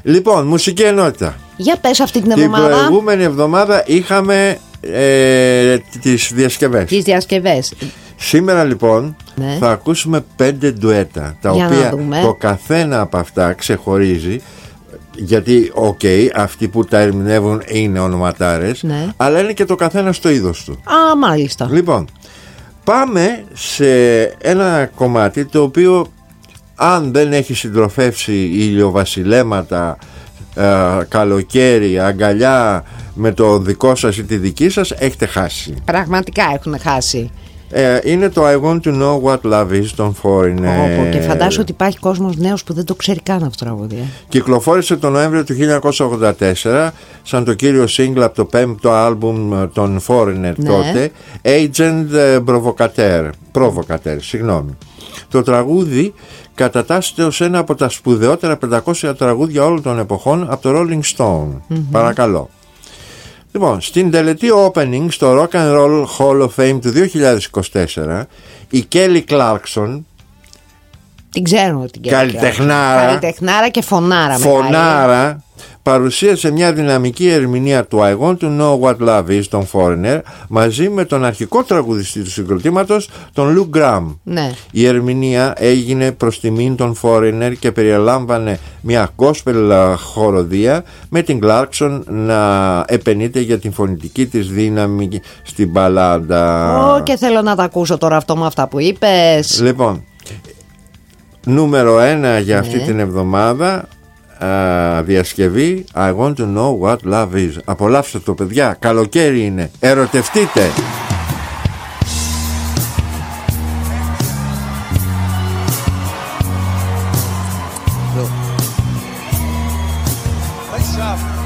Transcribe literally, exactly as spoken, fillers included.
Λοιπόν, μουσική ενότητα. Για πες αυτή την εβδομάδα. Την προηγούμενη εβδομάδα είχαμε ε, τις διασκευές. Τις διασκευές. Σήμερα λοιπόν ναι. θα ακούσουμε πέντε ντουέτα, τα Για οποία το καθένα από αυτά ξεχωρίζει. Γιατί, οκ, okay, αυτοί που τα ερμηνεύουν είναι ονοματάρες, ναι. αλλά είναι και το καθένα στο είδος του. Α, μάλιστα. Λοιπόν, πάμε σε ένα κομμάτι το οποίο, αν δεν έχει συντροφεύσει ηλιοβασιλέματα, ε, καλοκαίρι, αγκαλιά με το δικό σας ή τη δική σας, έχετε χάσει. Πραγματικά έχουν χάσει. Ε, είναι το I Want to Know What Love Is των Foreigner. Oh, και φαντάζομαι ότι υπάρχει κόσμος νέος που δεν το ξέρει καν αυτό το τραγούδι. Ε. Κυκλοφόρησε τον Νοέμβριο του χίλια εννιακόσια ογδόντα τέσσερα σαν το κύριο single από το πέμπτο άλμπουμ των Foreigner, ναι. τότε, Agent Provocateur, Provocateur, συγγνώμη. Το τραγούδι κατατάσσεται ως ένα από τα σπουδαιότερα πεντακόσια τραγούδια όλων των εποχών από το Rolling Stone. Mm-hmm. Παρακαλώ. Λοιπόν, στην τελετή opening στο Rock and Roll Hall of Fame του δύο χιλιάδες είκοσι τέσσερα, η Kelly Clarkson, την ξέρουμε την Kelly, καλλιτεχνάρα, καλλιτεχνάρα και φωνάρα, φωνάρα μεγάλη. Παρουσίασε μια δυναμική ερμηνεία του I Want to Know What Love Is των Foreigner μαζί με τον αρχικό τραγουδιστή του συγκροτήματος, τον Luke Graham. Ναι. Η ερμηνεία έγινε προς τιμήν των Foreigner και περιελάμβανε μια gospel χοροδία με την Clarkson να επενείται για την φωνητική της δύναμη στην μπαλάντα. Ω, και θέλω να τα ακούσω τώρα αυτό με αυτά που είπες. Λοιπόν, νούμερο ένα για αυτή ναι. την εβδομάδα, Uh, διασκευή I Want to Know What Love Is. Απολαύστε το, παιδιά, καλοκαίρι είναι, ερωτευτείτε. Nice job.